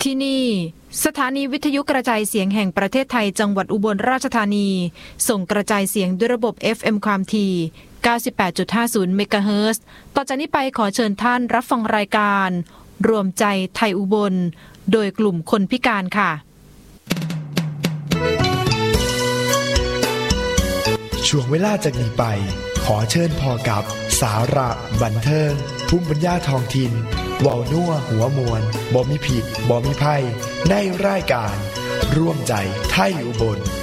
ที่นี่สถานีวิทยุกระจายเสียงแห่งประเทศไทยจังหวัดอุบลราชธานีส่งกระจายเสียงด้วยระบบ FM ความถี่ 98.50 เมกะเฮิรตซ์ ต่อจากนี้ไปขอเชิญท่านรับฟังรายการรวมใจไทยอุบลโดยกลุ่มคนพิการค่ะช่วงเวลาจากนี้ไปขอเชิญพอกับสาระบันเทิงภูมิปัญญาท้องถิ่นเว้านัวหัวมวลบ่มีผิดบ่มีภัยในรายการร่วมใจไทยอุบล